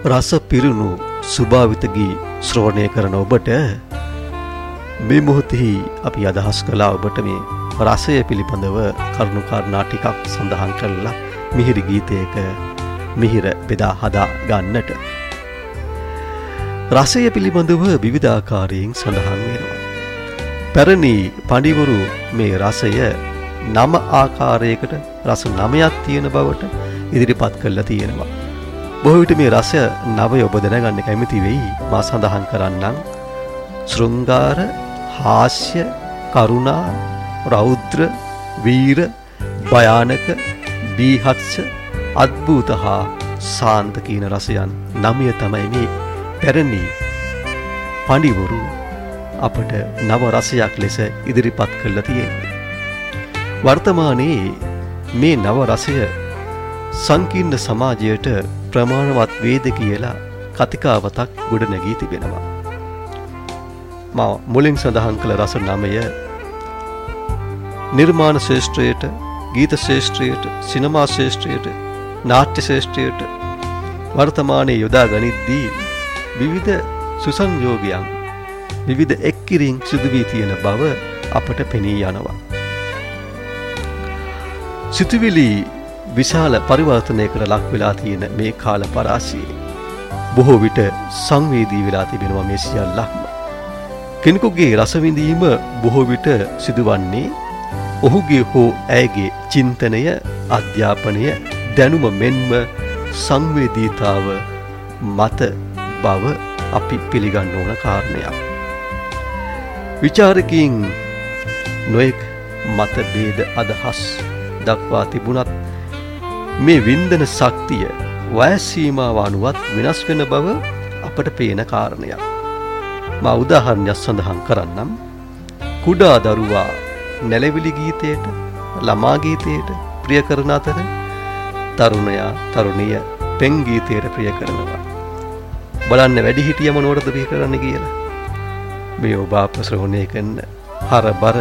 රස පිරුණු සුභාවිත ගී ශ්‍රවණය කරන ඔබට මේ මොහොතෙහි අපි අදහස් කළා ඔබට මේ රසය පිළිබඳව කරුණු කාරණා ටිකක් සඳහන් කරලා මිහිරි ගීතයක මිහිර බෙදා හදා ගන්නට. රසය පිළිබඳව විවිධාකාරයෙන් සඳහන් වෙනවා. පැරණි පඬිවරු මේ රසය 9 ආකාරයකට රස 9ක් තියෙන බවට ඉදිරිපත් කරලා තියෙනවා. බොහෝ විට මේ රස 9 ඔබ දැනගන්න කැමති වෙයි. මා සඳහන් කරන්නම්. ශෘංගාර, හාස්‍ය, කරුණා, රෞද්‍ර, වීර, භයානක, බීහත්ස, අද්භූත හා සාන්ත කියන රසයන් 9 තමයි මේ පැරණි පඬිවරු අපට නව රසයක් ලෙස ඉදිරිපත් කරලා තියෙන්නේ. වර්තමානයේ මේ නව රසය සංකීර්ණ සමාජයට ප්‍රමාණවත් වේද කියලා කතිකාවතක් ගොඩනැගී තිබෙනවා. මා මුලින් සඳහන් කළ රස 9 නිර්මාණ ශාස්ත්‍රයට, ගීත ශාස්ත්‍රයට, සිනමා ශාස්ත්‍රයට, නාට්‍ය ශාස්ත්‍රයට වර්තමානයේ යොදා ගනිද්දී විවිධ සුසංයෝගයන්, විවිධ එක්කිරීම් සිදු වී තියෙන බව අපට පෙනී යනවා. සිතුවිලි විශාල පරිවර්තනයකට ලක් වෙලා තියෙන මේ කාල පරාසයේ බොහෝ විට සංවේදී වෙලා තිබෙනවා මේ සියල්ලක්ම. කෙනෙකුගේ රස විඳීම බොහෝ විට සිදුවන්නේ ඔහුගේ හෝ ඇයගේ චින්තනය, අධ්‍යාපනය, දැනුම මෙන්ම සංවේදීතාව මත බව අපි පිළිගන්න ඕන කාරණයක්. විචාරකයන් නොයෙක් මත ભેද අදහස් දක්වා තිබුණත් මේ වින්දන ශක්තිය වයස් සීමාව අනුවත් වෙනස් වෙන බව අපට පේන කාරණයක්. මා උදාහරණයක් සඳහන් කරන්නම්. කුඩා දරුවා නැලවිලි ගීතයට, ළමා ගීතයට ප්‍රිය කරන අතර තරුණයා තරුණිය පෙන් ගීතයට ප්‍රිය කරනවා. බලන්න වැඩිහිටියම මොනවටද ප්‍රිය කරන්නේ කියලා. මේ ඔබ ශ්‍රවණය කරන හරබර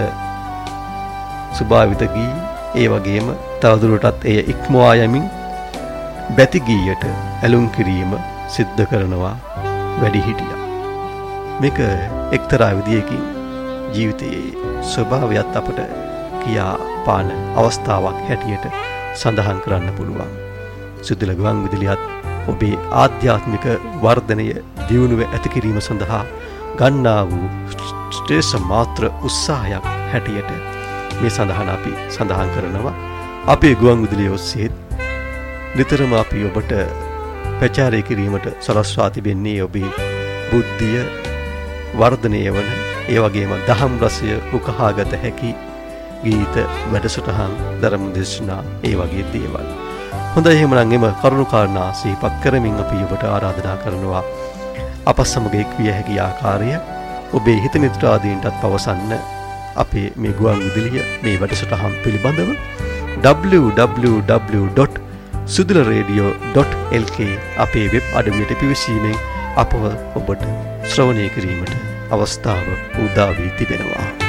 සුභාවිත ගී, ඒ වගේම තවදුරටත් එය ඉක්මවා යමින් බැති ගීයට ඇලුම් කිරීම සිද්ධ කරනවා වැඩිහිටියා. මේක එක්තරා විදියකින් ජීවිතයේ ස්වභාවයත් අපට කියා පාන අවස්ථාවක් හැටියට සඳහන් කරන්න පුළුවන්. සුදුල ගුවන් විදුලියත් ඔබේ ආධ්‍යාත්මික වර්ධනය දියුණුව ඇති කිරීම සඳහා ගන්නා වූ ශ්‍රේෂ්ඨ මාත්‍ර උත්සාහයක් හැටියට මේ අපි සඳහන් කරනවා. අපේ ගුවන් විදුලිය ඔස්සේ නිතරම අපි ඔබට ප්‍රචාරය කිරීමට සලස්වා තිබෙන්නේ ඔබේ බුද්ධිය වර්ධනය වන, ඒ වගේම දහම් රසය උකහාගත හැකි ගීත, වැඩසටහන්, ධර්ම දේශනා, ඒ වගේ දේවල්. හොඳයි, එහෙමනම් එම කරුණු කාරණා සිහිපත් කරමින් අපි ඔබට ආරාධනා කරනවා අප සමග එක් විය හැකි ආකාරය ඔබේ හිත මිත්‍රාදීන්ටත් පවසන්න අපේ මේ ගුවන් විදුලිය මේ වැඩසටහන් පිළිබඳව www.sudularadio.lk අපේ වෙබ් අඩවියට පිවිසීමෙන් අපව ඔබට ශ්‍රවණය කිරීමට අවස්ථාව උදා වී තිබෙනවා.